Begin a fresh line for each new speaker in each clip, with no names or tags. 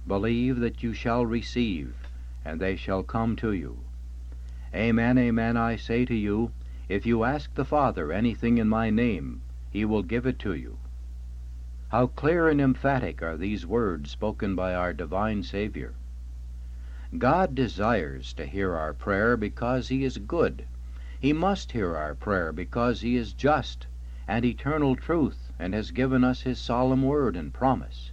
believe that you shall receive, and they shall come to you. Amen, amen, I say to you, if you ask the Father anything in my name, he will give it to you. How clear and emphatic are these words spoken by our divine Savior. God desires to hear our prayer because he is good. He must hear our prayer because he is just and eternal truth, and has given us his solemn word and promise.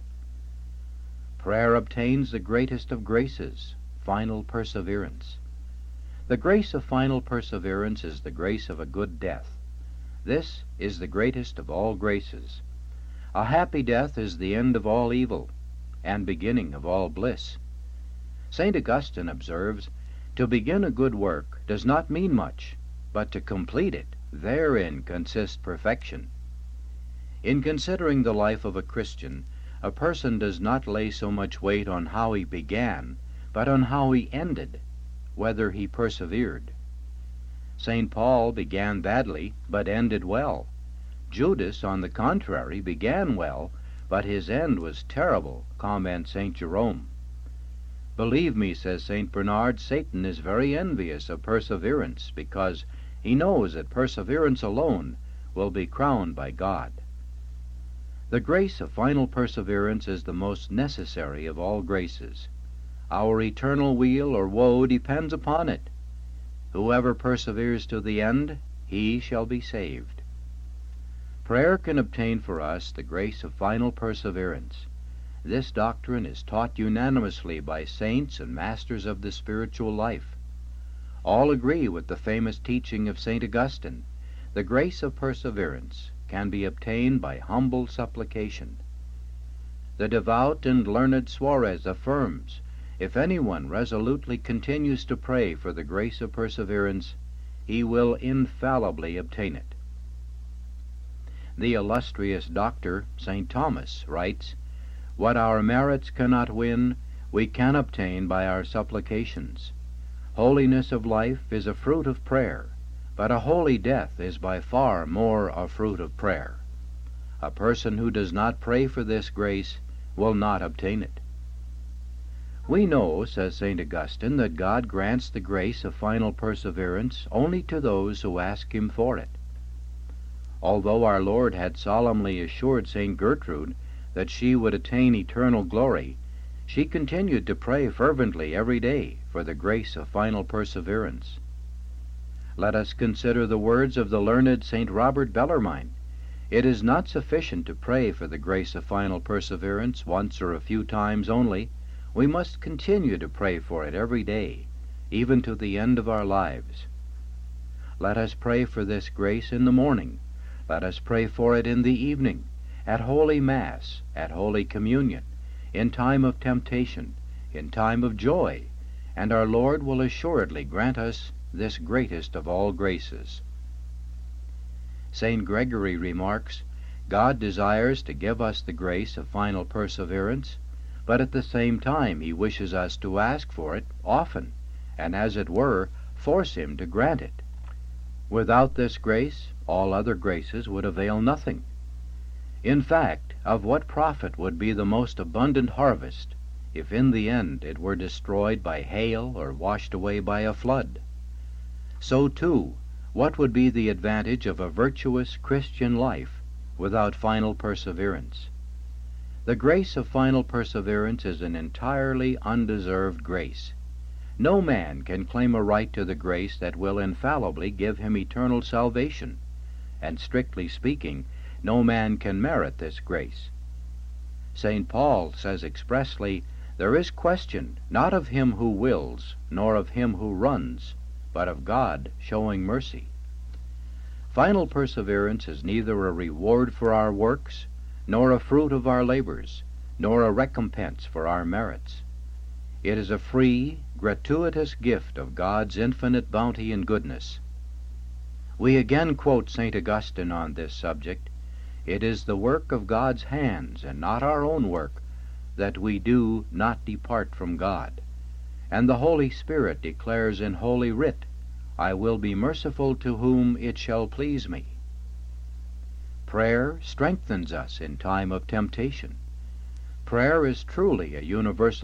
Prayer obtains the greatest of graces, final perseverance. The grace of final perseverance is the grace of a good death. This is the greatest of all graces. A happy death is the end of all evil, and beginning of all bliss. St. Augustine observes, "To begin a good work does not mean much, but to complete it, therein consists perfection." In considering the life of a Christian, a person does not lay so much weight on how he began, but on how he ended, whether he persevered. St. Paul began badly, but ended well. Judas, on the contrary, began well, but his end was terrible, comments St. Jerome. Believe me, says St. Bernard, Satan is very envious of perseverance, because he knows that perseverance alone will be crowned by God. The grace of final perseverance is the most necessary of all graces. Our eternal weal or woe depends upon it. Whoever perseveres to the end, he shall be saved. Prayer can obtain for us the grace of final perseverance. This doctrine is taught unanimously by saints and masters of the spiritual life. All agree with the famous teaching of St. Augustine. The grace of perseverance can be obtained by humble supplication. The devout and learned Suarez affirms, if anyone resolutely continues to pray for the grace of perseverance, he will infallibly obtain it. The illustrious doctor, St. Thomas, writes, "What our merits cannot win, we can obtain by our supplications. Holiness of life is a fruit of prayer, but a holy death is by far more a fruit of prayer. A person who does not pray for this grace will not obtain it." We know, says St. Augustine, that God grants the grace of final perseverance only to those who ask him for it. Although our Lord had solemnly assured St. Gertrude that she would attain eternal glory, she continued to pray fervently every day for the grace of final perseverance. Let us consider the words of the learned St. Robert Bellarmine. It is not sufficient to pray for the grace of final perseverance once or a few times only. We must continue to pray for it every day, even to the end of our lives. Let us pray for this grace in the morning. Let us pray for it in the evening, at Holy Mass, at Holy Communion, in time of temptation, in time of joy, and our Lord will assuredly grant us this greatest of all graces. St. Gregory remarks, God desires to give us the grace of final perseverance, but at the same time he wishes us to ask for it often, and as it were, force him to grant it. Without this grace, all other graces would avail nothing. In fact, of what profit would be the most abundant harvest, if in the end it were destroyed by hail or washed away by a flood? So too, what would be the advantage of a virtuous Christian life without final perseverance? The grace of final perseverance is an entirely undeserved grace. No man can claim a right to the grace that will infallibly give him eternal salvation, and strictly speaking, no man can merit this grace. St. Paul says expressly, "There is question not of him who wills, nor of him who runs, but of God showing mercy." Final perseverance is neither a reward for our works, nor a fruit of our labors, nor a recompense for our merits. It is a free, gratuitous gift of God's infinite bounty and goodness. We again quote St. Augustine on this subject. It is the work of God's hands, and not our own work, that we do not depart from God. And the Holy Spirit declares in Holy Writ, I will be merciful to whom it shall please me. Prayer strengthens us in time of temptation. Prayer is truly a universal